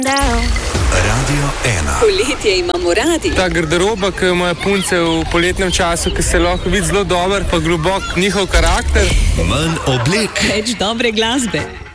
Radio 1. Poletje imamo radi. Ta garderoba, ki jo imajo punce v poletnem času, ki se lahko vidi zelo dober, pa globok njihov karakter. Manj oblek. Več dobre glasbe.